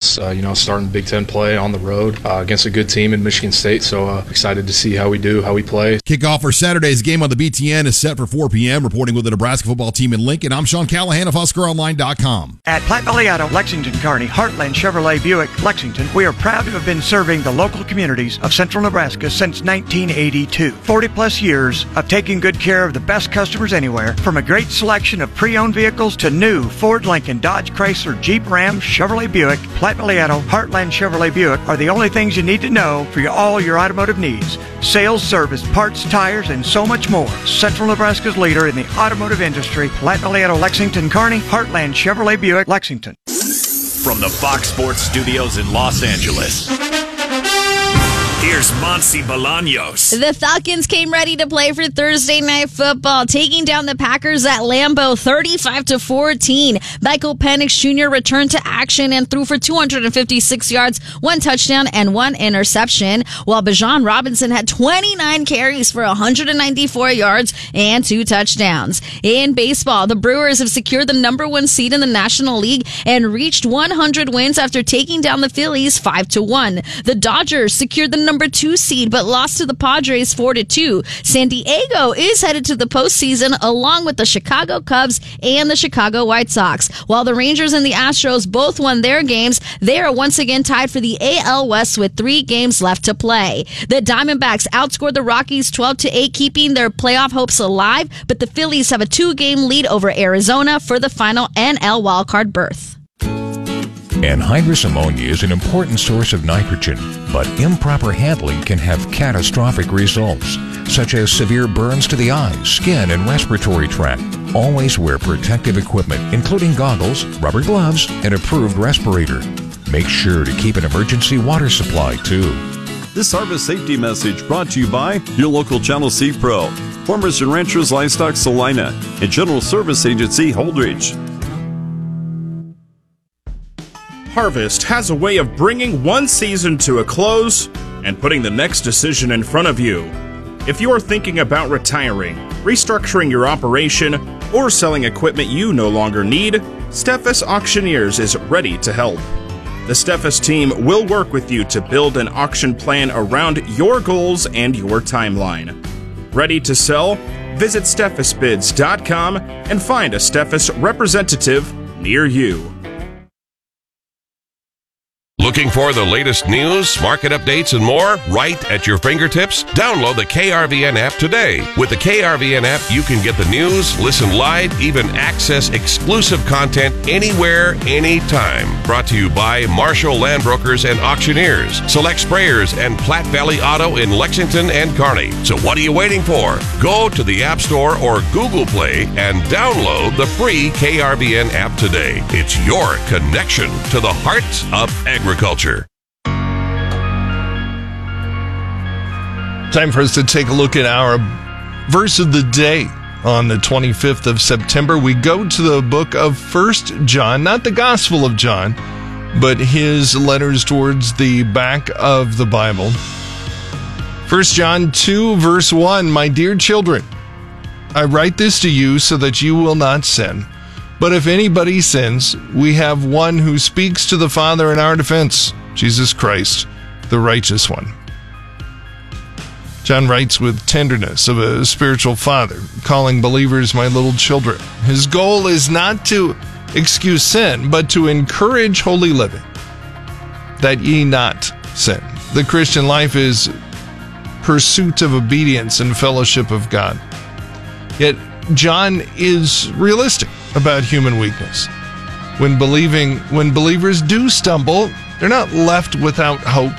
us, starting Big Ten play on the road against a good team in Michigan State. So excited to see how we do, how we play. Kickoff for Saturday's game on the BTN is set for 4 p.m. Reporting with the Nebraska football team in Lincoln, I'm Sean Callahan of HuskerOnline.com. At Platte Valley Auto, Lexington, Kearney, Heartland Chevrolet Buick, Lexington, we are proud to have been serving the local communities of central Nebraska since 1982. 40-plus years of taking good care of the best customers anywhere, from a great selection of pre-owned vehicles to new Ford, Lincoln, Dodge, Chrysler, Jeep, Ram, Chevrolet Buick, Platte Valley Auto, Heartland Chevrolet Buick are the only things you need to know for all your automotive needs. Sales, service, parts, tires, and so much more. Central Nebraska's leader in the automotive industry, Platte Valley Auto, Lexington, Kearney, Heartland Chevrolet Buick, Lexington. From the Fox Sports Studios in Los Angeles, here's Monsi Bolaños. The Falcons came ready to play for Thursday Night Football, taking down the Packers at Lambeau 35-14. Michael Penix Jr. returned to action and threw for 256 yards, 1 touchdown, and 1 interception, while Bijan Robinson had 29 carries for 194 yards and 2 touchdowns. In baseball, the Brewers have secured the number 1 seed in the National League and reached 100 wins after taking down the Phillies 5-1. The Dodgers secured the number 2 seed, but lost to the Padres 4-2. San Diego is headed to the postseason along with the Chicago Cubs and the Chicago White Sox. While the Rangers and the Astros both won their games, they are once again tied for the AL West with 3 games left to play. The Diamondbacks outscored the Rockies 12-8, keeping their playoff hopes alive, but the Phillies have a 2-game lead over Arizona for the final NL wildcard berth. Anhydrous ammonia is an important source of nitrogen, but improper handling can have catastrophic results, such as severe burns to the eyes, skin, and respiratory tract. Always wear protective equipment, including goggles, rubber gloves, and approved respirator. Make sure to keep an emergency water supply, too. This harvest safety message brought to you by your local Channel C Pro, Farmers and Ranchers Livestock Salina, and General Service Agency Holdridge. Harvest has a way of bringing one season to a close and putting the next decision in front of you. If you are thinking about retiring, restructuring your operation, or selling equipment you no longer need, Steffes Auctioneers is ready to help. The Steffes team will work with you to build an auction plan around your goals and your timeline. Ready to sell? Visit SteffesBids.com and find a Steffes representative near you. Looking for the latest news, market updates, and more right at your fingertips? Download the KRVN app today. With the KRVN app, you can get the news, listen live, even access exclusive content anywhere, anytime. Brought to you by Marshall Land Brokers and Auctioneers, Select Sprayers, and Platte Valley Auto in Lexington and Kearney. So what are you waiting for? Go to the App Store or Google Play and download the free KRVN app today. It's your connection to the heart of agriculture. Time for us to take a look at our verse of the day on the 25th of September. We go to the book of 1 John, not the Gospel of John, but his letters towards the back of the Bible. 1 John 2, verse 1, My dear children, I write this to you so that you will not sin. But if anybody sins, we have one who speaks to the Father in our defense, Jesus Christ, the righteous one. John writes with tenderness of a spiritual father, calling believers my little children. His goal is not to excuse sin, but to encourage holy living, that ye not sin. The Christian life is pursuit of obedience and fellowship of God. Yet John is realistic about human weakness. When believers do stumble, they're not left without hope.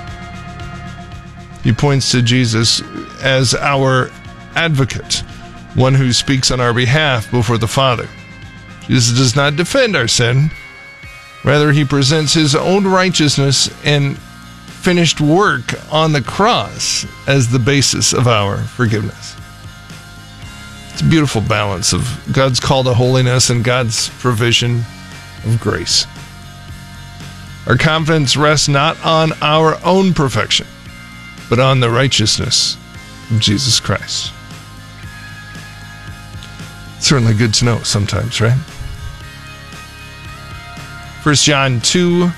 He points to Jesus as our advocate, one who speaks on our behalf before the Father. Jesus does not defend our sin. Rather, he presents his own righteousness and finished work on the cross as the basis of our forgiveness. It's a beautiful balance of God's call to holiness and God's provision of grace. Our confidence rests not on our own perfection, but on the righteousness of Jesus Christ. It's certainly good to know sometimes, right? 1 John 2,